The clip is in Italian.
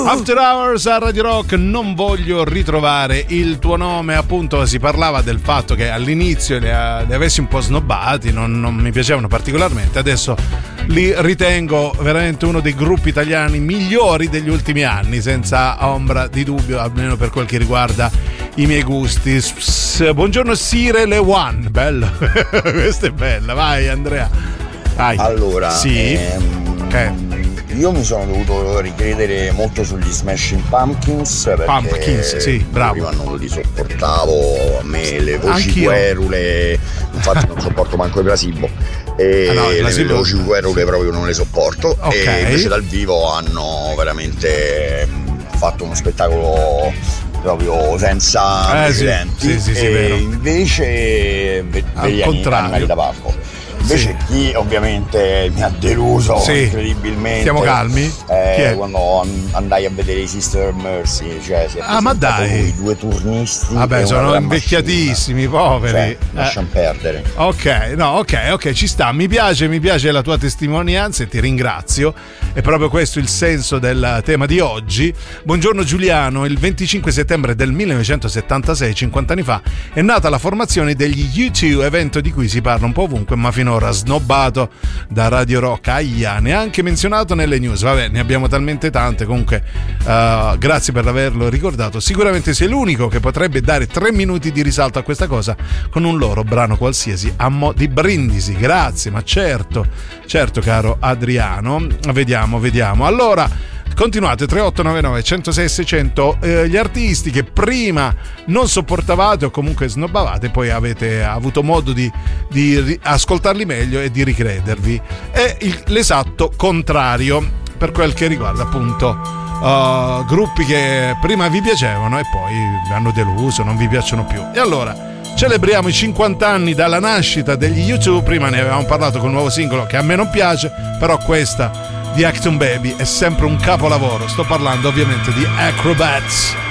After Hours a Radio Rock, non voglio ritrovare il tuo nome. Appunto si parlava del fatto che all'inizio li avessi un po' snobbati, non mi piacevano particolarmente. Adesso li ritengo veramente uno dei gruppi italiani migliori degli ultimi anni, senza ombra di dubbio, almeno per quel che riguarda i miei gusti. Buongiorno Sire Le One, bello. Questa è bella, vai Andrea. Vai. Allora, sì. Io mi sono dovuto ricredere molto sugli Smashing Pumpkins, perché sì, bravo. Prima non li sopportavo, a me le voci querule, infatti non sopporto manco i Placebo, e le voci querule proprio non le sopporto, e invece dal vivo hanno veramente fatto uno spettacolo proprio senza precedenti, sì, e vero. invece al contrario, animali da parco. Invece chi ovviamente mi ha deluso incredibilmente. Stiamo calmi? Quando andai a vedere i Sister Mercy, cioè ma dai, i due turnisti. Vabbè, sono invecchiatissimi, poveri. Cioè, lasciamo perdere. Ok, ci sta. Mi piace la tua testimonianza e ti ringrazio. È proprio questo il senso del tema di oggi. Buongiorno Giuliano, il 25 settembre del 1976, 50 anni fa, è nata la formazione degli U2, evento di cui si parla un po' ovunque, ma finora snobbato da Radio Rock. Aia, neanche menzionato nelle news. Vabbè, ne abbiamo talmente tante. Comunque grazie per averlo ricordato. Sicuramente sei l'unico che potrebbe dare 3 minuti di risalto a questa cosa con un loro brano qualsiasi a mo' di brindisi. Grazie, ma certo caro Adriano. Vediamo. Allora, continuate 3899 106 600, gli artisti che prima non sopportavate o comunque snobbavate, poi avete avuto modo di ascoltarli meglio e di ricredervi. È l'esatto contrario per quel che riguarda appunto gruppi che prima vi piacevano e poi vi hanno deluso, non vi piacciono più. E allora celebriamo i 50 anni dalla nascita degli U2. Prima ne avevamo parlato con un nuovo singolo che a me non piace, però questa di Achtung Baby è sempre un capolavoro. Sto parlando ovviamente di Acrobats.